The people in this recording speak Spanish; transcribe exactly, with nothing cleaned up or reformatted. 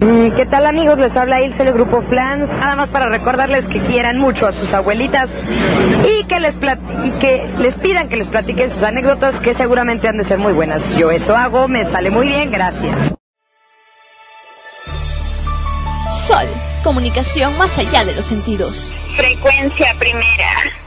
¿Qué tal, amigos? Les habla Ilse del Grupo Flans. Nada más para recordarles que quieran mucho a sus abuelitas y que les plat- y que les pidan que les platiquen sus anécdotas, que seguramente han de ser muy buenas. Yo eso hago, me sale muy bien, gracias. Sol, comunicación más allá de los sentidos. Frecuencia primera.